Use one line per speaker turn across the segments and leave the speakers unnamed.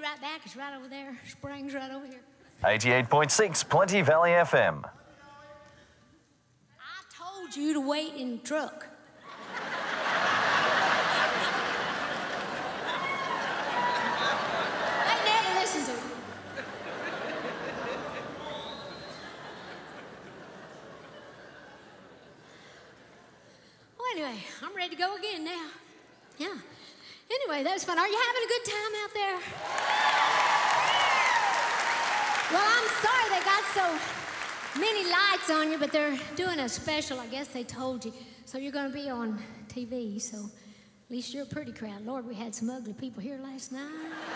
right back. It's right over there. Spring's right over here.
88.6 Plenty Valley FM.
I told you to wait in the truck. They never listen to me. Well, anyway, I'm ready to go again now. Yeah. Anyway, that was fun. Are you having a good time out there? Well, I'm sorry they got so many lights on you, but they're doing a special, I guess they told you. So you're going to be on TV, so at least you're a pretty crowd. Lord, we had some ugly people here last night.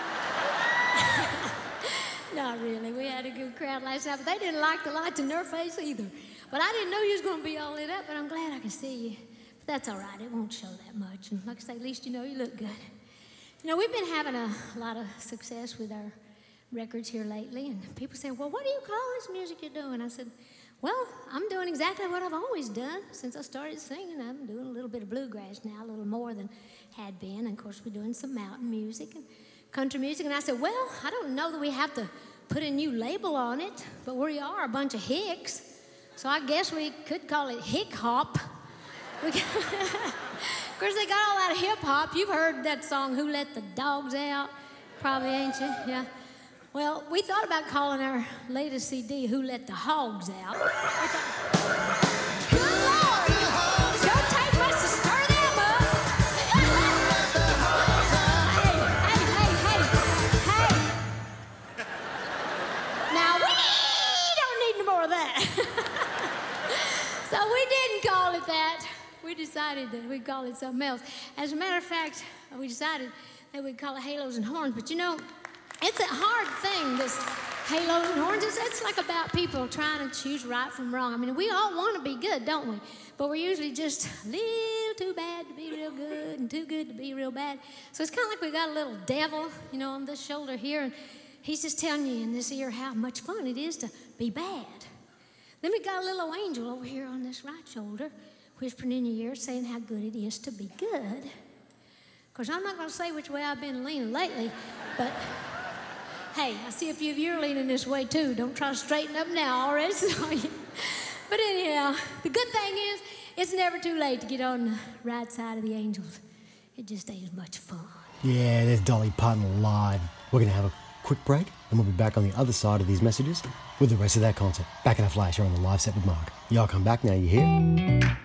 Not really. We had a good crowd last night, but they didn't like the lights in their face either. But I didn't know you was going to be all lit up, but I'm glad I can see you. But that's all right. It won't show that much. And like I say, at least you know you look good. You know, we've been having a lot of success with our records here lately, and people say, well, what do you call this music you're doing? I said, well, I'm doing exactly what I've always done since I started singing. I'm doing a little bit of bluegrass now, a little more than had been. And of course, we're doing some mountain music and country music. And I said, well, I don't know that we have to put a new label on it, but we are a bunch of hicks, so I guess we could call it hick hop. Of course, they got all that hip hop. You've heard that song, Who Let the Dogs Out? Probably, ain't you? Yeah. Well, we thought about calling our latest CD, Who Let the Hogs Out. Good Lord! Don't take much to stir them up. Hey. Now, we don't need no more of that. So we didn't call it that. We decided that we'd call it something else. As a matter of fact, we decided that we'd call it Halos and Horns. But you know, it's a hard thing, this halos and horns. It's like about people trying to choose right from wrong. I mean, we all want to be good, don't we? But we're usually just a little too bad to be real good and too good to be real bad. So it's kind of like we got a little devil, you know, on this shoulder here, and he's just telling you in this ear how much fun it is to be bad. Then we got a little angel over here on this right shoulder, whispering in your ear, saying how good it is to be good. Of course, I'm not going to say which way I've been leaning lately, but hey, I see a few of you are leaning this way too. Don't try to straighten up now already. But anyhow, the good thing is, it's never too late to get on the right side of the angels. It just ain't as much fun.
Yeah, there's Dolly Parton live. We're going to have a quick break, and we'll be back on the other side of these messages with the rest of that concert. Back in a flash, you're on the live set with Mark. Y'all come back now, you hear?